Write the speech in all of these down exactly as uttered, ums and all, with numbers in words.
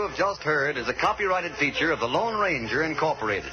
have just heard is a copyrighted feature of the Lone Ranger Incorporated.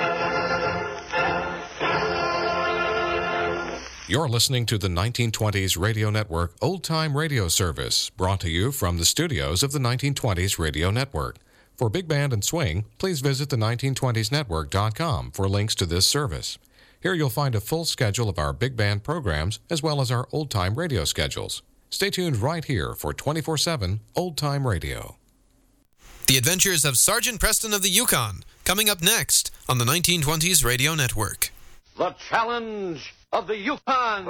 You're listening to the nineteen twenties Radio Network Old Time Radio Service, brought to you from the studios of the nineteen twenties Radio Network. For Big Band and Swing, please visit the nineteen twenties network dot com for links to this service. Here you'll find a full schedule of our big band programs as well as our old-time radio schedules. Stay tuned right here for twenty-four seven Old Time Radio. The Adventures of Sergeant Preston of the Yukon, coming up next on the nineteen twenties Radio Network. The Challenge of the Yukon.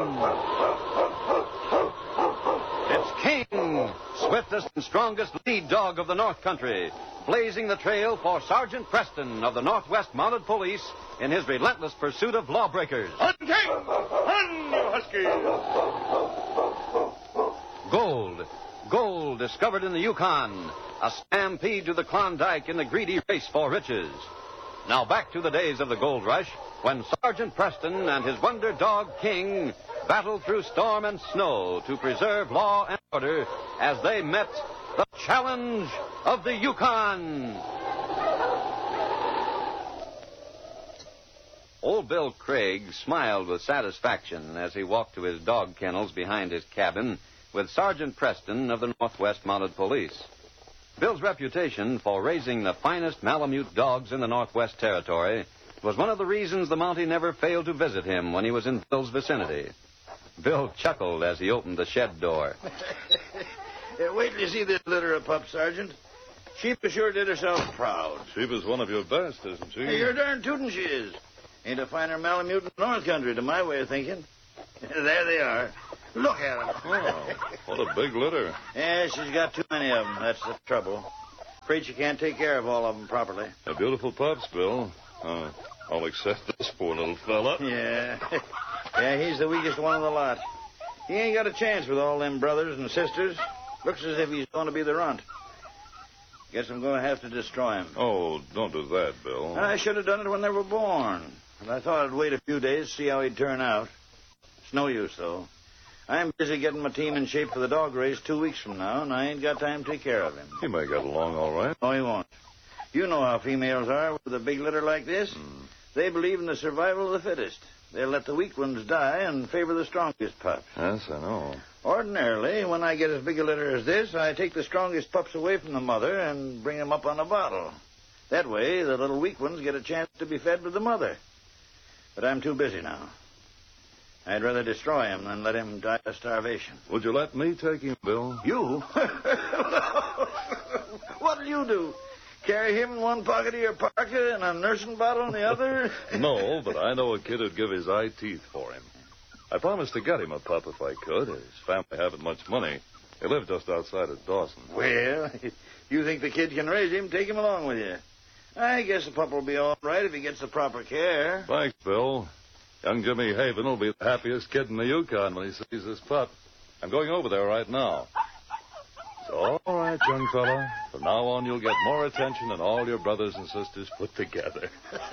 It's King, swiftest and strongest lead dog of the North Country, blazing the trail for Sergeant Preston of the Northwest Mounted Police in his relentless pursuit of lawbreakers. On, King! On, you husky! Gold. Gold discovered in the Yukon. A stampede to the Klondike in the greedy race for riches. Now back to the days of the gold rush, when Sergeant Preston and his wonder dog, King, battled through storm and snow to preserve law and order as they met the Challenge of the Yukon. Old Bill Craig smiled with satisfaction as he walked to his dog kennels behind his cabin with Sergeant Preston of the Northwest Mounted Police. Bill's reputation for raising the finest Malamute dogs in the Northwest Territory was one of the reasons the Mountie never failed to visit him when he was in Bill's vicinity. Bill chuckled as he opened the shed door. Yeah, wait till you see this litter of pups, Sergeant. Sheepa sure did herself proud. Sheepa's one of your best, isn't she? Hey, you're darn tootin' she is. Ain't a finer Malamute in the North Country, to my way of thinking. There they are. Look at them. Oh, what a big litter. Yeah, she's got too many of them. That's the trouble. Afraid she can't take care of all of them properly. They're beautiful pups, Bill. Uh, I'll accept this poor little fella. Yeah. Yeah, he's the weakest one of the lot. He ain't got a chance with all them brothers and sisters. Looks as if he's going to be the runt. Guess I'm going to have to destroy him. Oh, don't do that, Bill. I should have done it when they were born. But I thought I'd wait a few days to see how he'd turn out. It's no use, though. I'm busy getting my team in shape for the dog race two weeks from now, and I ain't got time to take care of him. He may get along all right. No, he won't. You know how females are with a big litter like this. Mm. They believe in the survival of the fittest. They'll let the weak ones die and favor the strongest pups. Yes, I know. Ordinarily, when I get as big a litter as this, I take the strongest pups away from the mother and bring them up on a bottle. That way, the little weak ones get a chance to be fed with the mother. But I'm too busy now. I'd rather destroy him than let him die of starvation. Would you let me take him, Bill? You? What'll you do? Carry him in one pocket of your parka and a nursing bottle in the other? No, but I know a kid who'd give his eye teeth for him. I promised to get him a pup if I could. His family haven't much money. They live just outside of Dawson. Well, you think the kid can raise him, take him along with you. I guess the pup will be all right if he gets the proper care. Thanks, Bill. Young Jimmy Haven will be the happiest kid in the Yukon when he sees this pup. I'm going over there right now. So, all right, young fella. From now on, you'll get more attention than all your brothers and sisters put together.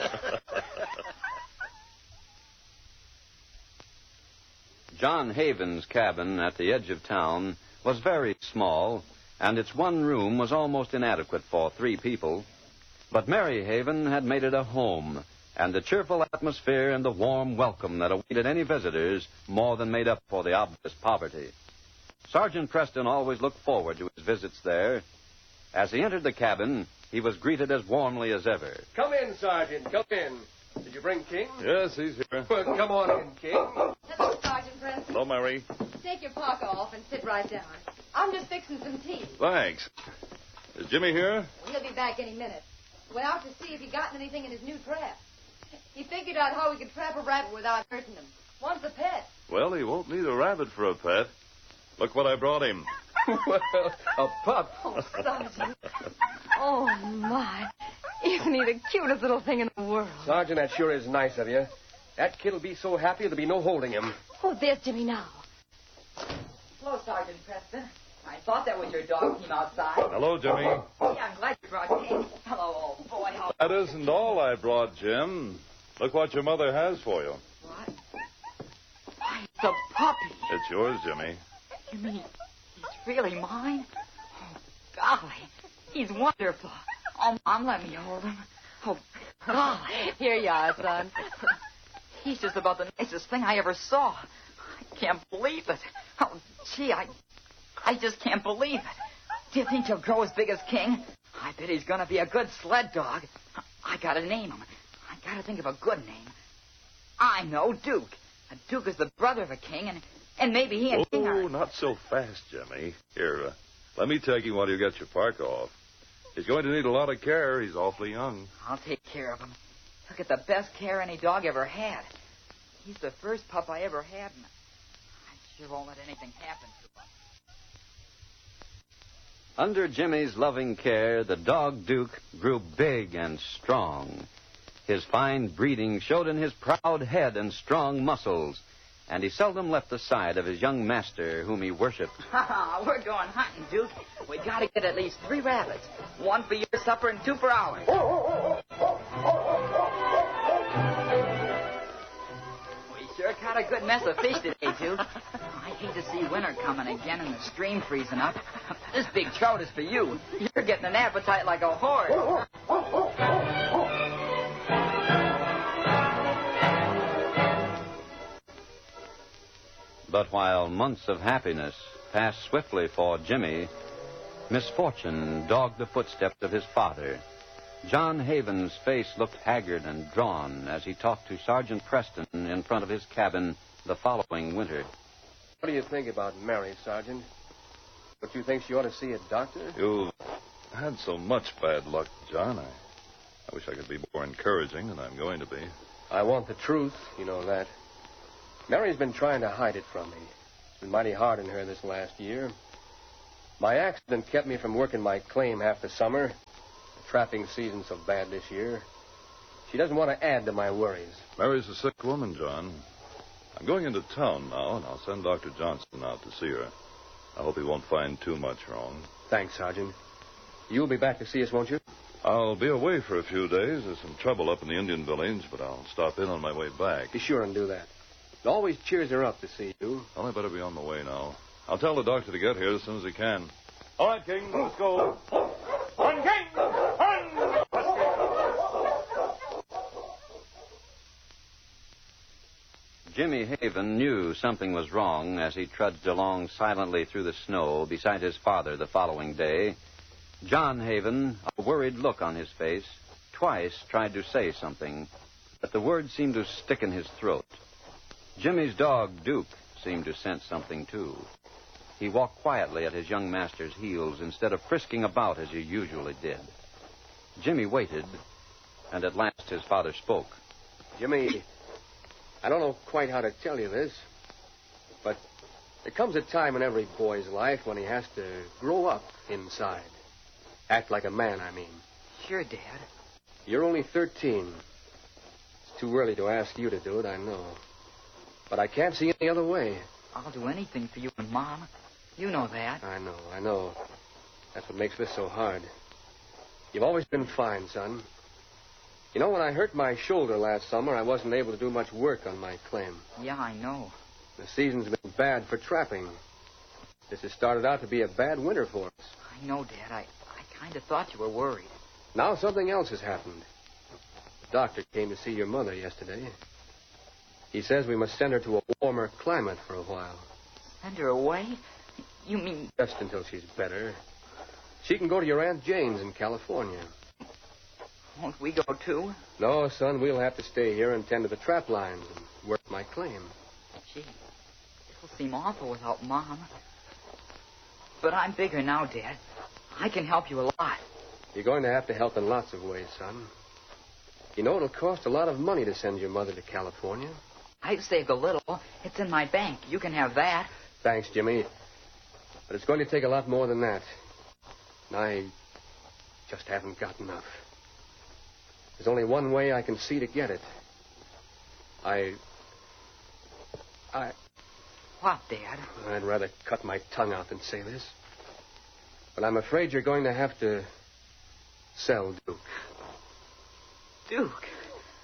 John Haven's cabin at the edge of town was very small, and its one room was almost inadequate for three people. But Mary Haven had made it a home, and the cheerful atmosphere and the warm welcome that awaited any visitors more than made up for the obvious poverty. Sergeant Preston always looked forward to his visits there. As he entered the cabin, he was greeted as warmly as ever. Come in, Sergeant, come in. Did you bring King? Yes, he's here. Well, come on in, King. Hello, Sergeant Preston. Hello, Mary. Take your parka off and sit right down. I'm just fixing some tea. Thanks. Is Jimmy here? Well, he'll be back any minute. Went out to see if he'd gotten anything in his new trap. He figured out how we could trap a rabbit without hurting him. Wants a pet. Well, he won't need a rabbit for a pet. Look what I brought him. Well, a pup. Oh, Sergeant. Oh, my. Isn't he the cutest little thing in the world? Sergeant, that sure is nice of you. That kid'll be so happy there'll be no holding him. Oh, there's Jimmy now. Hello, Sergeant Preston. I thought that was your dog team outside. Hello, Jimmy. Yeah, I'm glad you brought King. Hello, old boy. How... That isn't all I brought, Jim. Look what your mother has for you. What? Why, it's a puppy. It's yours, Jimmy. You mean he's really mine? Oh, golly. He's wonderful. Oh, Mom, let me hold him. Oh, God. Here you are, son. He's just about the nicest thing I ever saw. I can't believe it. Oh, gee, I, I just can't believe it. Do you think he'll grow as big as King? I bet he's going to be a good sled dog. I got to name him. I got to think of a good name. I know, Duke. A Duke is the brother of a king, and, and maybe he and oh, King are... Oh, not so fast, Jimmy. Here, uh, let me take him while you get your park off. He's going to need a lot of care. He's awfully young. I'll take care of him. He'll get the best care any dog ever had. He's the first pup I ever had, and I sure won't let anything happen to him. Under Jimmy's loving care, the dog Duke grew big and strong. His fine breeding showed in his proud head and strong muscles, and he seldom left the side of his young master, whom he worshipped. We're going hunting, Duke. We got to get at least three rabbits. One for your supper and two for ours. We sure caught a good mess of fish today, Duke. I hate to see winter coming again and the stream freezing up. This big trout is for you. You're getting an appetite like a horse. But while months of happiness passed swiftly for Jimmy, misfortune dogged the footsteps of his father. John Haven's face looked haggard and drawn as he talked to Sergeant Preston in front of his cabin the following winter. What do you think about Mary, Sergeant? Don't you think she ought to see a doctor? You've had so much bad luck, John. I, I wish I could be more encouraging than I'm going to be. I want the truth. You know that. Mary's been trying to hide it from me. It's been mighty hard on her this last year. My accident kept me from working my claim half the summer. The trapping season's so bad this year. She doesn't want to add to my worries. Mary's a sick woman, John. I'm going into town now, and I'll send Doctor Johnson out to see her. I hope he won't find too much wrong. Thanks, Sergeant. You'll be back to see us, won't you? I'll be away for a few days. There's some trouble up in the Indian village, but I'll stop in on my way back. Be sure and do that. It always cheers her up to see you. Well, I better be on the way now. I'll tell the doctor to get here as soon as he can. All right, King, let's go. On, King! On! Jimmy Haven knew something was wrong as he trudged along silently through the snow beside his father the following day. John Haven, a worried look on his face, twice tried to say something, but the words seemed to stick in his throat. Jimmy's dog, Duke, seemed to sense something, too. He walked quietly at his young master's heels instead of frisking about as he usually did. Jimmy waited, and at last his father spoke. Jimmy, I don't know quite how to tell you this, but there comes a time in every boy's life when he has to grow up inside. Act like a man, I mean. Sure, Dad. You're only thirteen. It's too early to ask you to do it, I know. But I can't see any other way. I'll do anything for you and Mom. You know that. I know, I know. That's what makes this so hard. You've always been fine, son. You know, when I hurt my shoulder last summer, I wasn't able to do much work on my claim. Yeah, I know. The season's been bad for trapping. This has started out to be a bad winter for us. I know, Dad. I, I kind of thought you were worried. Now something else has happened. The doctor came to see your mother yesterday. He says we must send her to a warmer climate for a while. Send her away? You mean... Just until she's better. She can go to your Aunt Jane's in California. Won't we go, too? No, son, we'll have to stay here and tend to the trap lines and work my claim. Gee, it'll seem awful without Mom. But I'm bigger now, Dad. I can help you a lot. You're going to have to help in lots of ways, son. You know, it'll cost a lot of money to send your mother to California. I've saved a little. It's in my bank. You can have that. Thanks, Jimmy. But it's going to take a lot more than that. And I just haven't got enough. There's only one way I can see to get it. I... I... What, Dad? I'd rather cut my tongue out than say this. But I'm afraid you're going to have to sell Duke. Duke?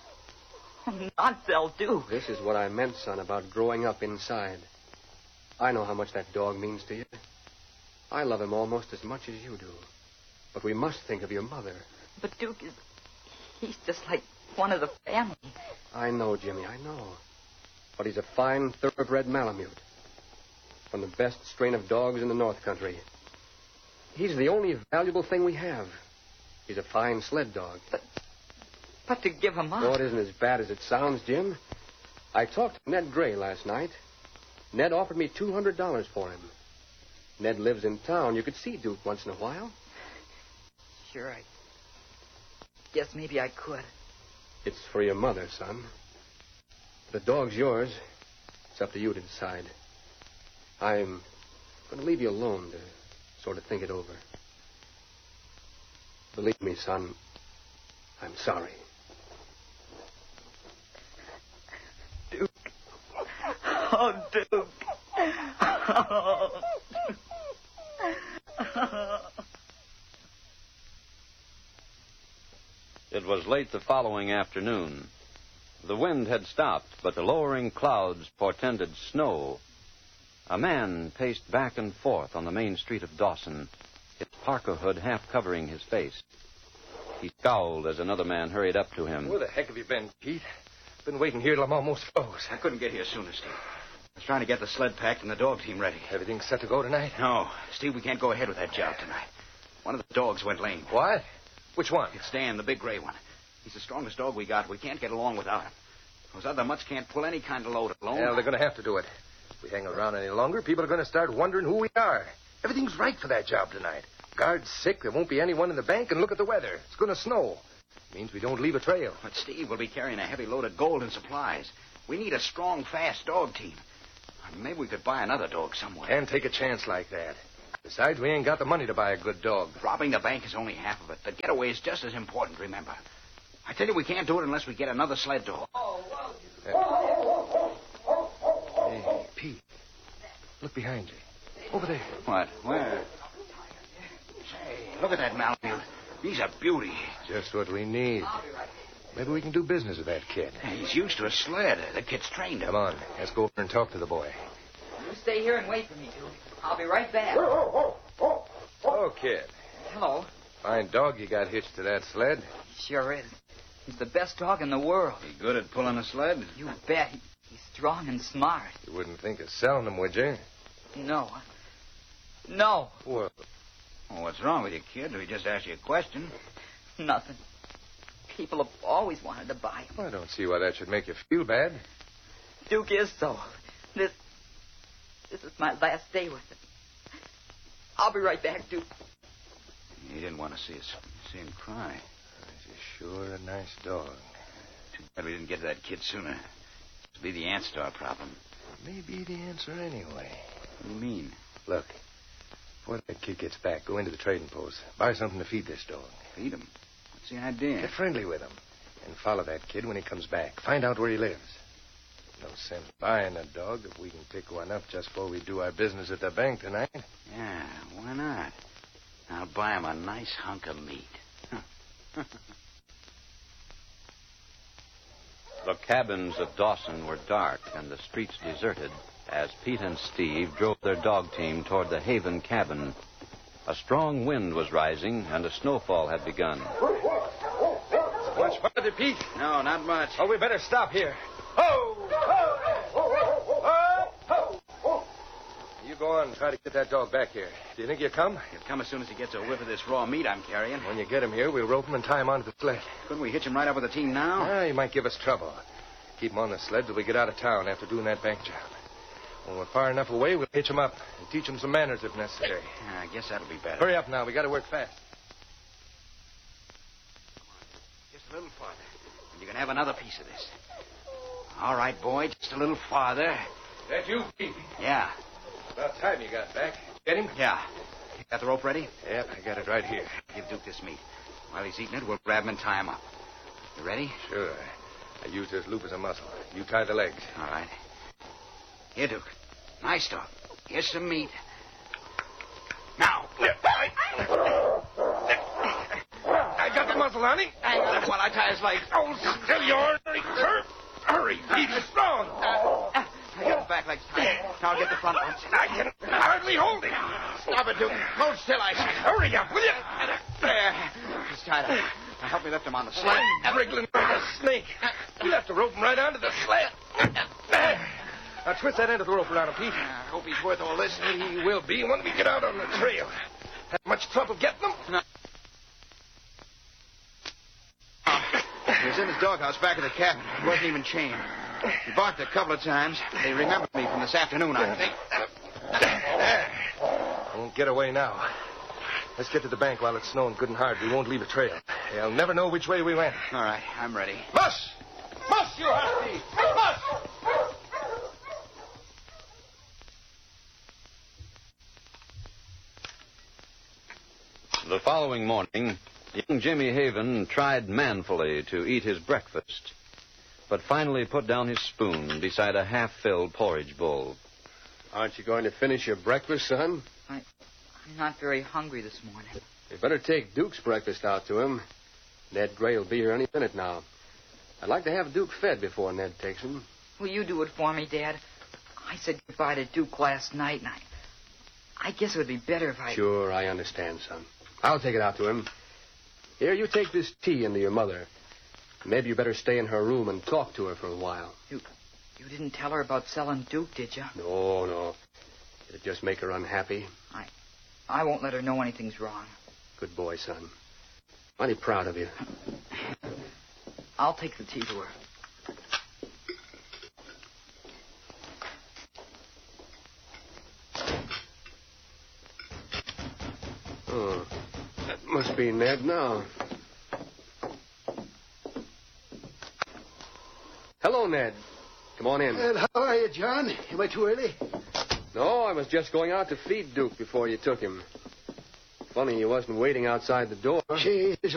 Oh, not sell Duke. This is what I meant, son, about growing up inside. I know how much that dog means to you. I love him almost as much as you do. But we must think of your mother. But Duke is... He's just like one of the family. I know, Jimmy, I know. But he's a fine, thoroughbred Malamute. From the best strain of dogs in the North Country. He's the only valuable thing we have. He's a fine sled dog. But, but to give him up... Oh, it isn't as bad as it sounds, Jim. I talked to Ned Gray last night. Ned offered me two hundred dollars for him. Ned lives in town. You could see Duke once in a while. Sure, I guess maybe I could. It's for your mother, son. The dog's yours. It's up to you to decide. I'm going to leave you alone to sort of think it over. Believe me, son, I'm sorry. Duke. Oh, Duke. Oh. It was late the following afternoon. The wind had stopped, but the lowering clouds portended snow. A man paced back and forth on the main street of Dawson, his parka hood half covering his face. He scowled as another man hurried up to him. Where the heck have you been, Pete? Been waiting here till I'm almost froze. I couldn't get here sooner, Steve. I was trying to get the sled packed and the dog team ready. Everything set to go tonight? No. Steve, we can't go ahead with that job tonight. One of the dogs went lame. What? Which one? It's Dan, the big gray one. He's the strongest dog we got. We can't get along without him. Those other mutts can't pull any kind of load alone. Well, they're going to have to do it. If we hang around any longer, people are going to start wondering who we are. Everything's right for that job tonight. Guard's sick. There won't be anyone in the bank. And look at the weather. It's going to snow. Means we don't leave a trail. But Steve will be carrying a heavy load of gold and supplies. We need a strong, fast dog team. Maybe we could buy another dog somewhere. Can't take a chance like that. Besides, we ain't got the money to buy a good dog. Robbing the bank is only half of it. The getaway is just as important, remember. I tell you, we can't do it unless we get another sled dog. Hey, Pete. Look behind you. Over there. What? Where? Say, look at that Malamute. He's a beauty. Just what we need. Maybe we can do business with that kid. He's used to a sled. The kid's trained him. Come on. Let's go over and talk to the boy. You stay here and wait for me, Duke. I'll be right back. Oh, kid. Hello. Fine dog you got hitched to that sled. Sure is. He's the best dog in the world. He good at pulling a sled? You bet. He, he's strong and smart. You wouldn't think of selling him, would you? No. No. Well, well, what's wrong with you, kid? We just asked you a question. Nothing. People have always wanted to buy him. well, I don't see why that should make you feel bad. Duke is so. This... This is my last day with him. I'll be right back, Duke. You didn't want to see us see him cry. He's sure a nice dog. Too bad we didn't get to that kid sooner. This will be the answer to our problem. Maybe the answer anyway. What do you mean? Look, before that kid gets back, go into the trading post. Buy something to feed this dog. Feed him? What's the idea? Get friendly with him. And follow that kid when he comes back. Find out where he lives. No sense buying a dog if we can pick one up just before we do our business at the bank tonight. Yeah, why not? I'll buy him a nice hunk of meat. The cabins of Dawson were dark and the streets deserted as Pete and Steve drove their dog team toward the Haven cabin. A strong wind was rising and a snowfall had begun. Much farther, Pete? No, not much. Oh, we better stop here. Ho! Ho! Ho! Ho! You go on and try to get that dog back here. Do you think he'll come? He'll come as soon as he gets a whiff of this raw meat I'm carrying. When you get him here, we'll rope him and tie him onto the sled. Couldn't we hitch him right up with the team now? Ah, he might give us trouble. Keep him on the sled till we get out of town after doing that bank job. When we're far enough away, we'll hitch him up and teach him some manners if necessary. Yeah, I guess that'll be better. Hurry up now. We got to work fast. Just a little farther. And you can have another piece of this. All right, boy, just a little farther. That you, Pete? Yeah. About time you got back. Get him? Yeah. Got the rope ready? Yep, I got it right here. Give Duke this meat. While he's eating it, we'll grab him and tie him up. You ready? Sure. I use this loop as a muscle. You tie the legs. All right. Here, Duke. Nice dog. Here's some meat. Now. I got the muzzle on him. Hang on while I tie his legs. Oh, still yours. Hurry, hurry. He's strong. Uh, uh, I got his back legs tied. Now I'll get the front ones. I can hardly hold him. Stop it, Duke. Hold still, I say. Hurry up, will you? There. He's tied up. Now help me lift him on the sled. Wriggling like a snake. You'll have to rope him right onto the sled. Now twist that end of the rope around him, Pete. I hope he's worth all this. He will be when we get out on the trail. Have much trouble getting him? No. He was in his doghouse back of the cabin. He wasn't even chained. He barked a couple of times. They remembered me from this afternoon, I think. Won't get away now. Let's get to the bank while it's snowing good and hard. We won't leave a trail. They'll never know which way we went. All right, I'm ready. Mus! Mus, you hussy! Mus! The following morning, young Jimmy Haven tried manfully to eat his breakfast, but finally put down his spoon beside a half-filled porridge bowl. Aren't you going to finish your breakfast, son? I, I'm not very hungry this morning. You better take Duke's breakfast out to him. Ned Gray will be here any minute now. I'd like to have Duke fed before Ned takes him. Will you do it for me, Dad? I said goodbye to Duke last night, and I, I guess it would be better if I... Sure, I understand, son. I'll take it out to him. Here, you take this tea into your mother. Maybe you better stay in her room and talk to her for a while. You, you didn't tell her about selling Duke, did you? No, no. It'd just make her unhappy. I, I won't let her know anything's wrong. Good boy, son. Mighty proud of you. I'll take the tea to her. Oh, that must be Ned now. Hello, Ned. Come on in. Well, how are you, John? Am I too early? No, I was just going out to feed Duke before you took him. Funny he wasn't waiting outside the door. Gee, there's